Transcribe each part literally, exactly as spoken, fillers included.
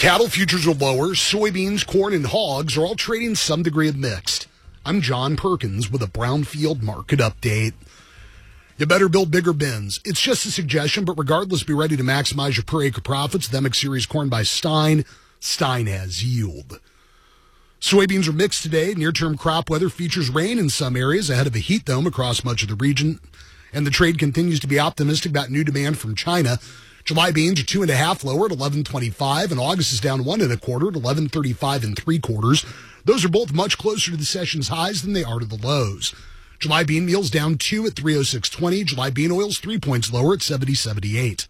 Cattle futures are lower. Soybeans, corn, and hogs are all trading some degree of mixed. I'm John Perkins with a Brownfield market update. You better build bigger bins. It's just a suggestion, but regardless, be ready to maximize your per acre profits. The M X Series corn by Stein. Stein has yield. Soybeans are mixed today. Near-term crop weather features rain in some areas ahead of a heat dome across much of the region. And the trade continues to be optimistic about new demand from China. July beans are two and a half lower at eleven twenty-five, and August is down one and a quarter at eleven thirty-five and three quarters. Those are both much closer to the session's highs than they are to the lows. July bean meal's down two at three oh six twenty. July bean oil's three points lower at seventy seventy-eight.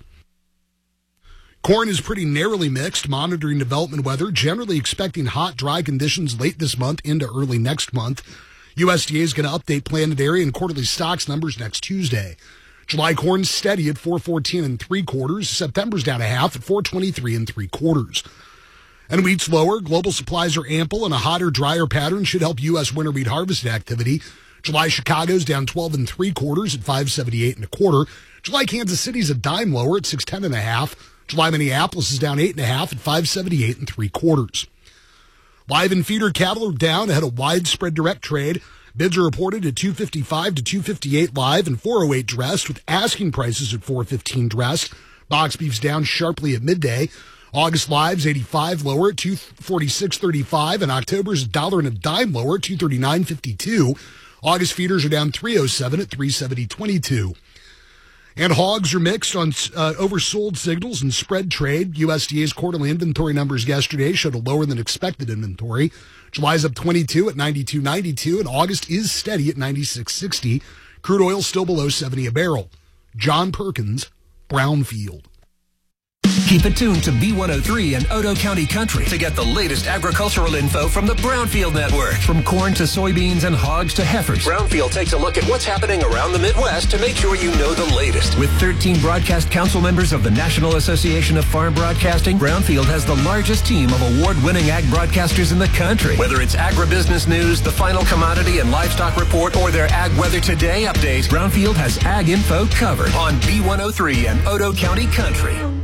Corn is pretty narrowly mixed, monitoring development weather, generally expecting hot, dry conditions late this month into early next month. U S D A is going to update planted area and quarterly stocks numbers next Tuesday. July corn steady at four fourteen and three quarters. September's down a half at four twenty-three and three quarters. And wheat's lower. Global supplies are ample, and a hotter, drier pattern should help U S winter wheat harvest activity. July Chicago's down twelve and three quarters at five seventy-eight and a quarter. July Kansas City's a dime lower at six ten and a half. July Minneapolis is down eight and a half at five seventy-eight and three quarters. Live and feeder cattle are down ahead of widespread direct trade. Bids are reported at two fifty-five to two fifty-eight live and four oh eight dressed, with asking prices at four fifteen dressed. Box beef's down sharply at midday. August live's eighty-five lower at two forty-six thirty-five, and October's a dollar and a dime lower at two thirty-nine fifty-two. August feeders are down three oh seven at three seventy twenty-two. And hogs are mixed on uh, oversold signals and spread trade. U S D A's quarterly inventory numbers yesterday showed a lower than expected inventory. July's up twenty-two at ninety-two ninety-two, and August is steady at ninety-six sixty. Crude oil still below seventy a barrel. John Perkins, Brownfield. Keep it tuned to B one oh three and Odo County Country to get the latest agricultural info from the Brownfield Network. From corn to soybeans and hogs to heifers, Brownfield takes a look at what's happening around the Midwest to make sure you know the latest. With thirteen broadcast council members of the National Association of Farm Broadcasting, Brownfield has the largest team of award-winning ag broadcasters in the country. Whether it's agribusiness news, the final commodity and livestock report, or their Ag Weather Today update, Brownfield has ag info covered on B one oh three and Odo County Country.